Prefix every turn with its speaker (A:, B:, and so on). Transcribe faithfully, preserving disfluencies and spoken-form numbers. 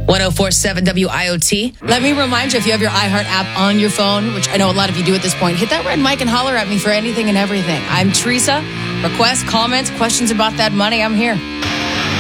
A: one oh four point seven W I O T.
B: Let me remind you, if you have your iHeart app on your phone, which I know a lot of you do at this point, hit that red mic and holler at me for anything and everything. I'm Teresa. Requests, comments, questions about that money, I'm here.